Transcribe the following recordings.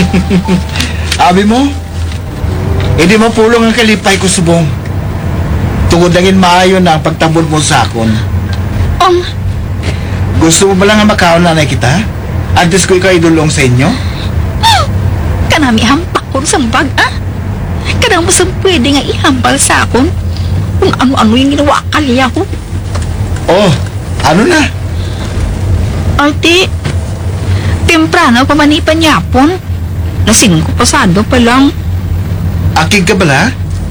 Abi mo, hindi mapulong ang kalipay ko subong. Tungod langin maayo na ang pagtambol mo sa akon. Gusto mo ba lang nga makaon na kita? Antes ko ikaw idulong sa inyo? Kanami hampak ko sa bag, Kanang mo pwede nga ihambal sa akon kung ano-ano yung ginawa kaliya ko. Oh, ano na? Ate, temprano pa manipan yapon. Lasing ko pasado pa lang. Akig ka bala?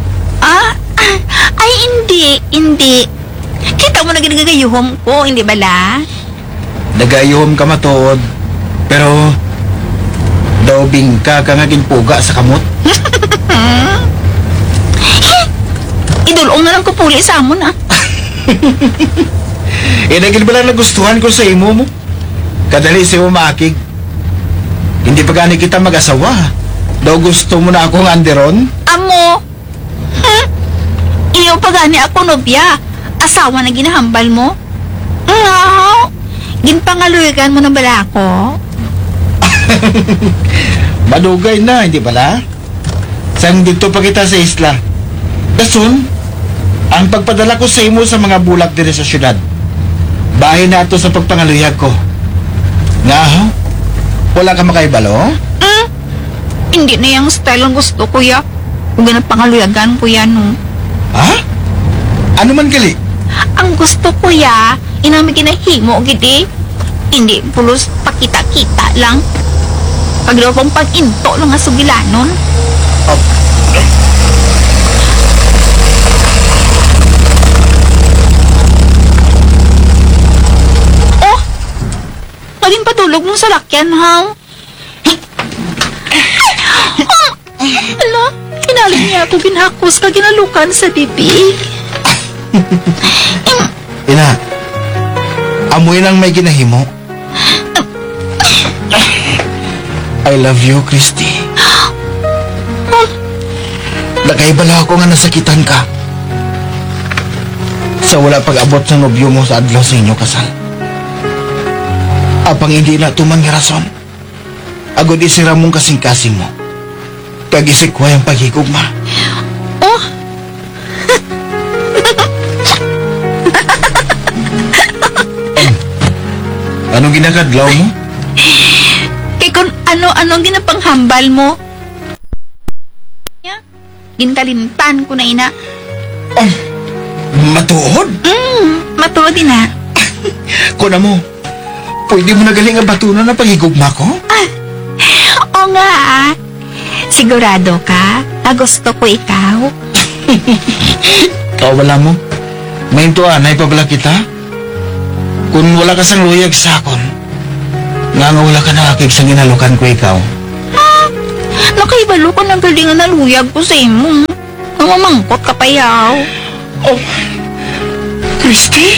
Ay hindi. Kita mo na ginagayuhom ko, hindi bala? Nagayuhom ka matuod. Pero, daw bingka ka nga ginpuga sa kamot. Idulong na lang ko puli sa amon, Nagil ba lang nagustuhan ko sa imo mo? Kadali sa imo maakig. Hindi pa gani kita mag-asawa. Daw gusto mo na akong anderon? Amo! Iyo pa gani ako nobya. Asawa na ginahambal mo? Ginpangaluyagan mo na bala ako? Madugay na, hindi bala? Sang dito pa kita sa isla. Dasun, ang pagpadala ko sa imo sa mga bulak dire sa syudad. Bahay na ito sa pagpangaluyag ko. Nga ho? Wala ka makaibalo? Hindi na yung style ang gusto ko, ya. Kung pangaluyagan ko yan, no. Ha? Ano man gali? Ang gusto ko, ya, inami kinahimo, gidi. Hindi pulos pakita-kita lang. Pag daw pang pag-into lang nga sugilanon. Naging patulog mo sa lakyan, ha? Ala, kinalig niya ako ginhakos ka ginalukan sa bibig. Ina, amoy lang may ginahimo. I love you, Christy. Nakaibala ako nga nasakitan ka. Sa wala pag-abot sa nobyo mo sa adlaw sa inyo kasal. Apang hindi na tuman nga rason. Agod isira mong kasing-kasing mo. Pag-isikwa yung paghigugma. Oh! Anong ginakadlaw mo? Kay kung ano-anong ginapanghambal mo. Ginkalimtan ko na ina. Oh, matuod? Matuod na. Kuna mo, pwede mo na galing ang batunan na paghigugma ko? Oo nga, Sigurado ka? Gusto ko ikaw? Ikaw wala mo? May tuanay pa bala kita? Kung wala ka sang luyag sa akon, nga wala ka na akig sa ginalukan ko ikaw. Nakaibalo ka ng galingan na luyag ko sa imo. Mamamangkot ka pa yaw. Oh, Christy?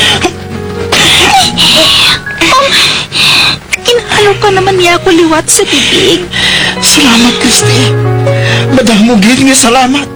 Kinahalo ka naman niya ako liwat sa bibig. Salamat, Christy. Madamog nga salamat.